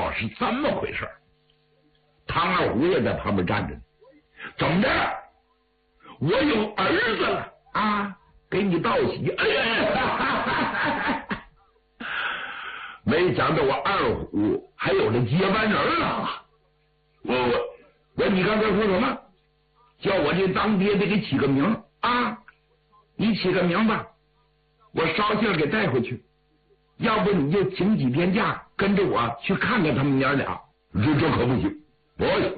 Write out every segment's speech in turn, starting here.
道是怎么回事。唐二虎也在旁边站着，怎么着？我有儿子了啊！给你道喜。哎呀，没想到我二虎还有了接班人了。我你刚才说什么？叫我这当爹得给起个名啊！你起个名吧，我捎信给带回去。要不你就请几天假，跟着我去看看他们娘俩。这可不行，不行！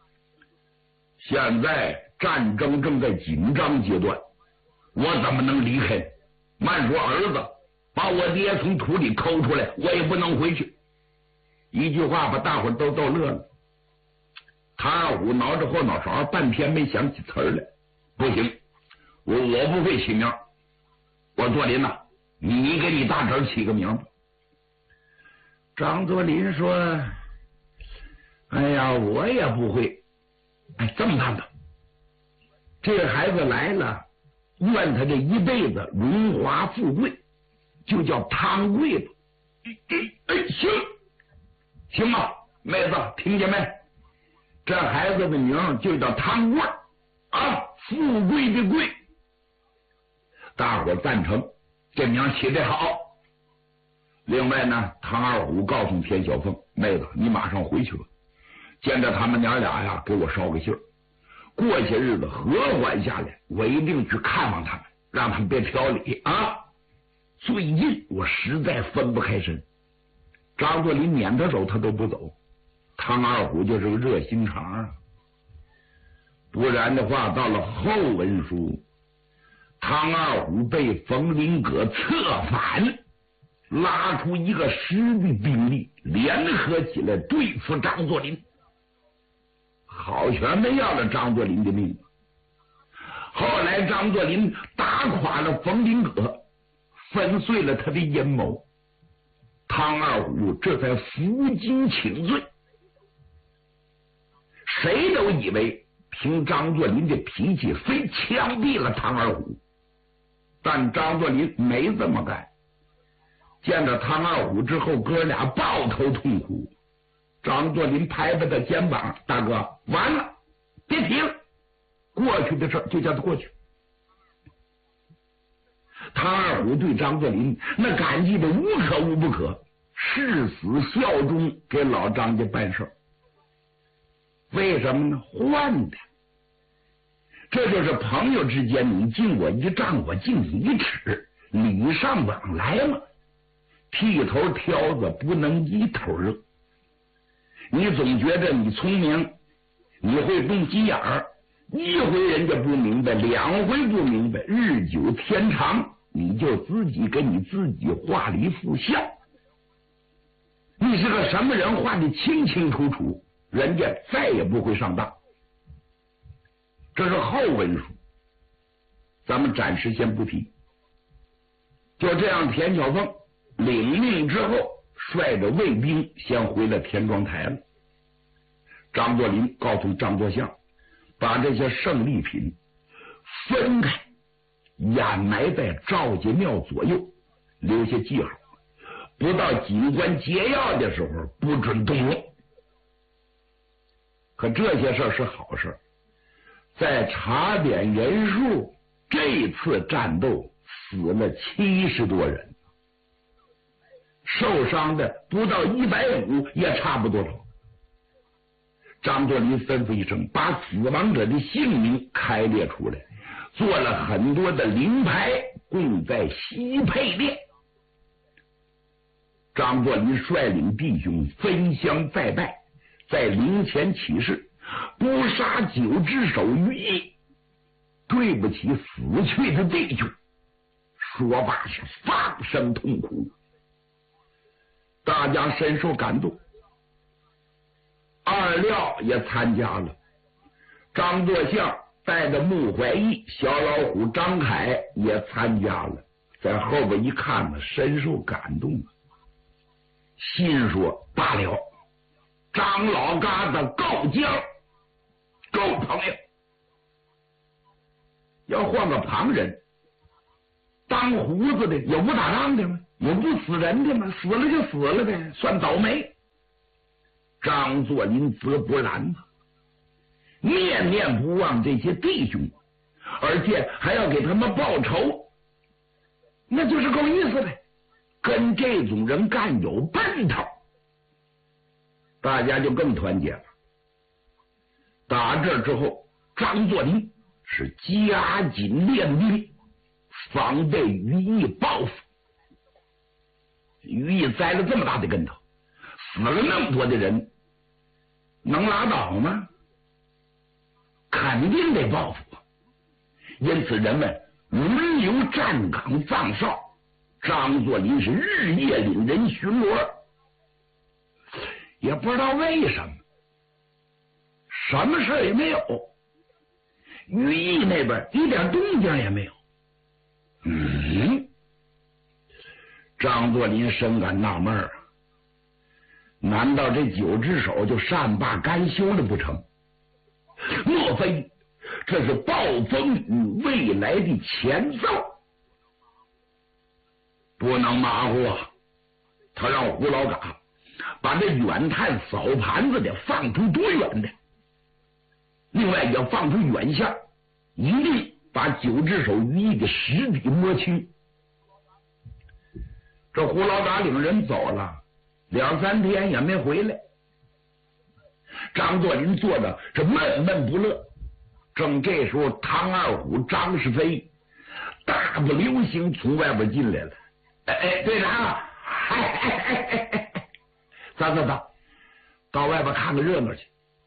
现在战争正在紧张阶段，我怎么能离开？慢说儿子把我爹从土里抠出来，我也不能回去。一句话把大伙都逗乐了。唐二虎挠着后脑勺，半天没想起词儿来。不行，我不会起名。我作霖呐，你给你大侄起个名吧。张作霖说：“哎呀，我也不会。哎，这么办吧，这个孩子来了，愿他这一辈子荣华富贵，就叫汤贵吧。行啊，妹子，听见没？这孩子的名就叫汤贵啊，富贵的贵。”大伙赞成，这名起得好。另外呢，唐二虎告诉田小凤：“妹子，你马上回去吧，见着他们娘俩呀，给我捎个信儿。过些日子和缓下来，我一定去看望他们，让他们别挑理啊。最近我实在分不开身。”张作霖撵他走，他都不走。唐二虎就是个热心肠啊，不然的话，到了后文书，唐二虎被冯林阁策反，拉出一个10的兵力，联合起来对付张作霖。好全没要了张作霖的命。后来张作霖打垮了冯林阁，粉碎了他的阴谋，唐二虎这才负荆请罪。谁都以为凭张作霖的脾气非枪毙了唐二虎，但张作霖没这么干。见着唐二虎之后，哥俩抱头痛哭。张作霖拍拍他肩膀：“大哥，完了，别提了，过去的事就叫他过去。”唐二虎对张作霖那感激的无可无不可，誓死效忠给老张家办事。为什么呢？换的，这就是朋友之间，你敬我一丈，我敬你一尺，礼尚往来嘛。剃头挑子不能一头热。你总觉得你聪明，你会动心眼儿，一回人家不明白，2回不明白，日久天长，你就自己给你自己画了一副像。你是个什么人，画的清清楚楚，人家再也不会上当。这是后文书，咱们暂时先不提。就这样，田小凤领命之后，率着卫兵先回了田庄台了。张作霖告诉张作相，把这些胜利品分开，掩埋在赵家庙左右，留下记号，不到警官劫要的时候不准动用。可这些事是好事，在查点人数，这次战斗死了70多人，受伤的不到150，也差不多少。张作霖吩咐一声，把死亡者的姓名开列出来，做了很多的灵牌，供在西配殿。张作霖率领弟兄分香再拜，在灵前起誓，不杀9只手于一，对不起死去的弟兄。说罢是放声痛哭，大家深受感动。二廖也参加了，张作相带着穆怀义、小老虎张凯也参加了，在后边一看呢，深受感动啊，心说罢了，张老疙瘩够将，够朋友。要换个旁人，当胡子的有不打仗的吗？有不死人的吗？死了就死了呗，算倒霉。 张作霖则不然呐，念念不忘这些弟兄，而且还要给他们报仇，那就是够意思呗。跟这种人干有奔头，大家就更团结了。打这之后，张作霖是加紧练兵，防备于毅报复。于毅栽了这么大的跟头，死了那么多的人，能拉倒吗？肯定得报复。因此人们轮流站岗放哨，张作霖是日夜领人巡逻，也不知道为什么，什么事也没有。于毅那边一点动静也没有。张作霖深感纳闷啊，难道这九只手就善罢甘休了不成？莫非这是暴风雨未来的前奏？不能马虎啊！他让胡老嘎把这远探扫盘子的放出多远的，另外也放出远线，一定把九只手于毅的尸体摸清。这胡老嘎领人走了2、3天也没回来，张作霖坐着这闷闷不乐。正这时候，唐二虎、张世飞大步流星从外边进来了。队长，走，到外边看个热闹去。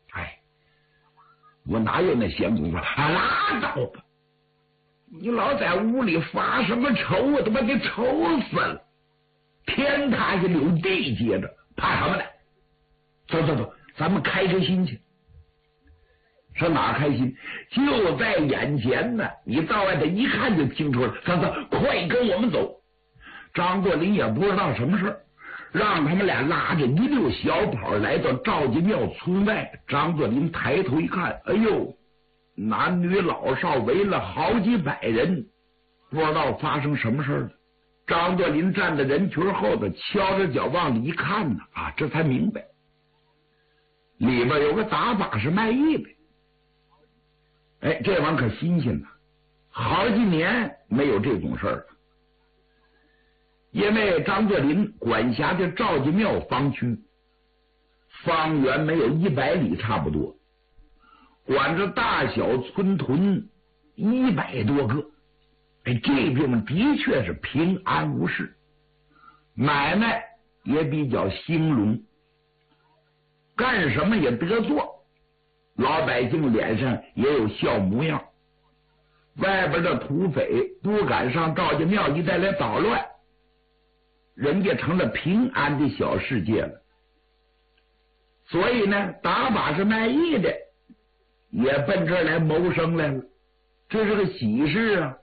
我哪有那闲工夫？拉倒吧！你老在屋里发什么愁啊？都把你愁死了！天塌下有地接着，怕什么呢？走，咱们开心去。上哪开心？就在眼前呢！你到外头一看就清楚了。走，快跟我们走！张作霖也不知道什么事，让他们俩拉着一溜小跑来到赵家庙村外。张作霖抬头一看，哎呦，男女老少围了好几百人，不知道发生什么事了。张作霖站在人群后头，敲着脚往里一看呢，这才明白，里边有个打把式卖艺的。这玩意可新鲜了，好几年没有这种事儿了。因为张作霖管辖的赵家庙方区方圆没有100里差不多，管着大小村屯100多个。这地方的确是平安无事，买卖也比较兴隆，干什么也得做，老百姓脸上也有笑模样。外边的土匪不敢上赵家庙一带来捣乱，人家成了平安的小世界了。所以呢，打把式卖艺的也奔这儿来谋生来了，这是个喜事啊。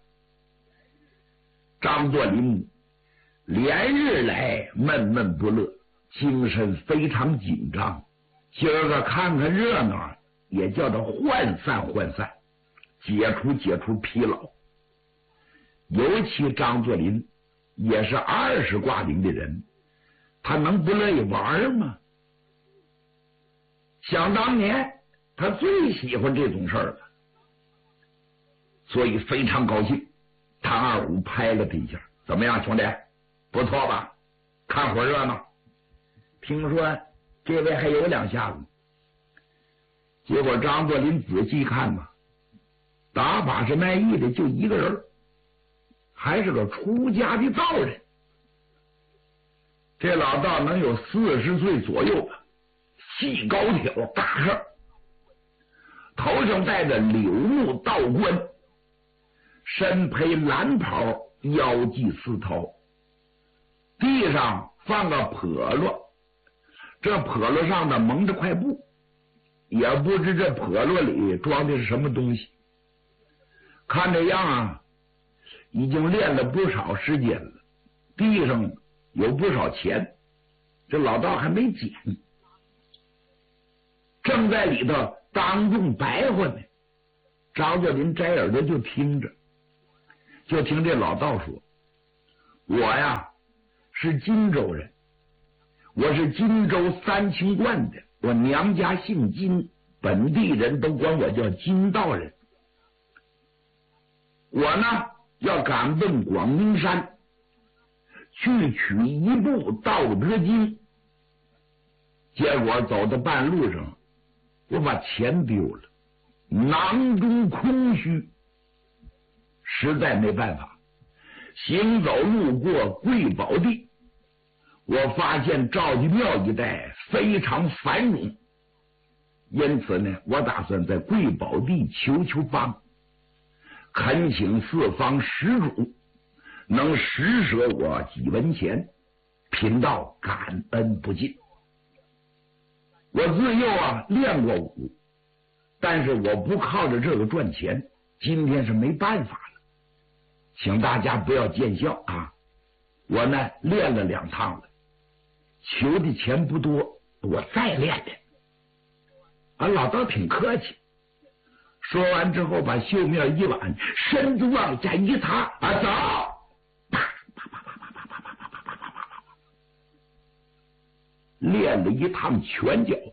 张作霖连日来闷闷不乐，精神非常紧张。今儿个看看热闹，也叫他涣散，解除疲劳。尤其张作霖也是20挂零的人，他能不乐意玩吗？想当年他最喜欢这种事儿了，所以非常高兴。唐二虎拍了他一下，怎么样，兄弟，不错吧？看会儿热闹。听说这位还有2下子。结果张作霖仔细看吧，打把式卖艺的就一个人，还是个出家的道人。这老道能有40岁左右吧，细高挑大个，头上戴着柳木道冠，身披蓝袍，腰系丝绦，地上放个笸箩，这笸箩上的蒙着块布，也不知这笸箩里装的是什么东西。看这样已经练了不少时间了，地上有不少钱，这老道还没捡，正在里头当众白话呢。张作霖摘耳朵就听着，就听这老道说：“我呀是荆州人，我是荆州三清观的， 我娘家姓金，本地人都管我叫金道人。我呢要赶奔广明山，去取一部《道德经》。结果走到半路上，我把钱丢了，囊中空虚，实在没办法。行走路过贵宝地，我发现赵家庙一带非常繁荣，因此呢，我打算在贵宝地求求帮，恳请四方施主能施舍我几文钱，贫道感恩不尽。我自幼练过武，但是我不靠着这个赚钱，今天是没办法了，请大家不要见笑啊！我呢练了2趟了，求的钱不多，我再练练。老道挺客气，说完之后把袖面一挽，身子往下一擦，走！练了一趟拳脚，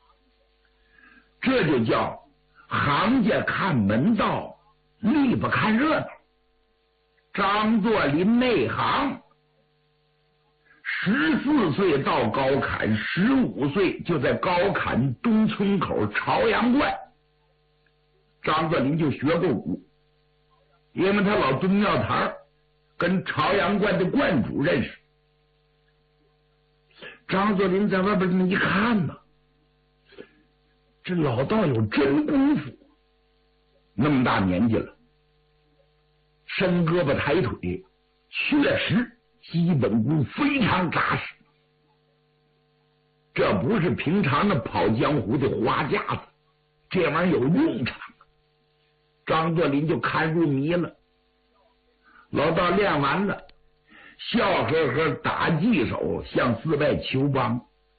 这就叫行家看门道，力不看热闹。张作霖内行，14岁到高坎，15岁就在高坎东村口朝阳观，张作霖就学过武，因为他老蹲庙台，跟朝阳观的观主认识。张作霖在外边这么一看呢，这老道有真功夫，那么大年纪了，伸胳膊抬腿，确实基本功非常扎实，这不是平常的跑江湖的花架子，这玩意儿有用场。张作霖就看入迷了。老道练完了，笑呵呵打几手向寺外求帮，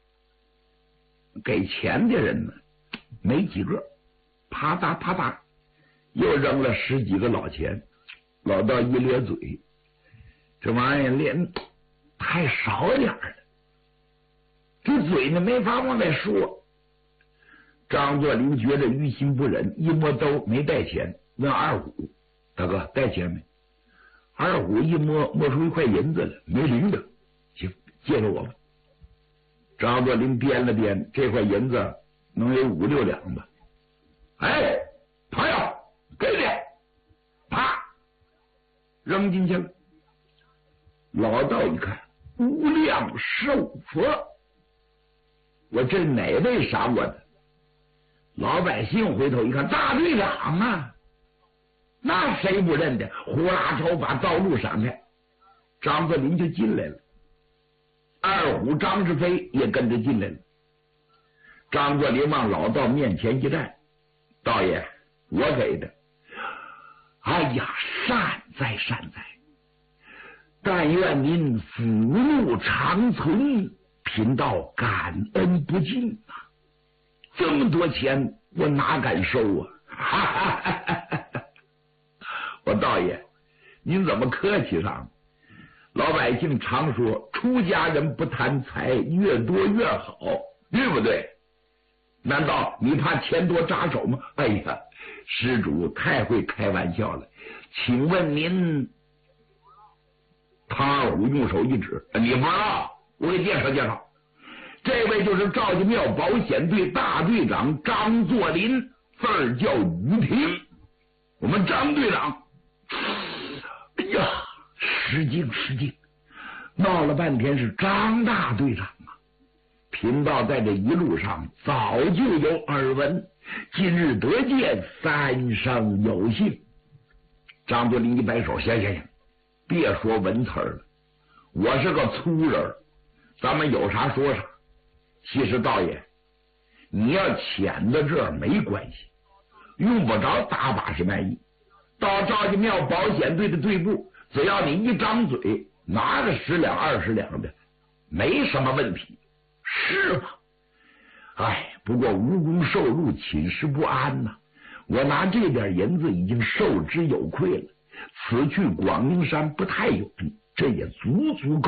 给钱的人呢没几个，啪嗒啪嗒又扔了10几个老钱。老道一咧嘴，这玩意儿练太少点了，这嘴呢没法往外说。张作霖觉得于心不忍，一摸兜没带钱，问二虎：“大哥带钱没？”二虎一摸，摸出1块银子来，没零的，行，借给我吧。张作霖掂了掂，这块银子能有5、6两吧。哎，朋友，给你，啪，扔进去了。老道一看，无量寿佛，我这哪位杀我的？老百姓回头一看，大队长啊！那谁不认得？呼啦朝把道路闪开，张作霖就进来了。二虎张志飞也跟着进来了。张作霖往老道面前一站：“道爷，我给的。”“哎呀，善哉善哉！但愿您福禄长存，贫道感恩不尽啊！这么多钱，我哪敢收啊！”哈哈哈哈哈！我道爷，您怎么客气上？老百姓常说出家人不贪财，越多越好，对不对？难道你怕钱多扎手吗？哎呀，施主太会开玩笑了。请问您？唐二虎用手一指：“你不知道，我给介绍介绍，这位就是赵家庙保险队大队长张作霖，字儿叫于平。我们张队长。”哎呀，失敬失敬，闹了半天是张大队长啊！贫道在这一路上早就有耳闻，今日得见，三生有幸。张作霖一摆手：“行行行，别说文词了，我是个粗人，咱们有啥说啥。其实道爷，你要潜在这儿没关系，用不着打把式卖艺。到赵家庙保险队的队部，只要你一张嘴，拿个10两20两的，没什么问题，是吗？哎，不过无功受禄，寝食不安呐。我拿这点银子已经受之有愧了，此去广陵山不太远，这也足足够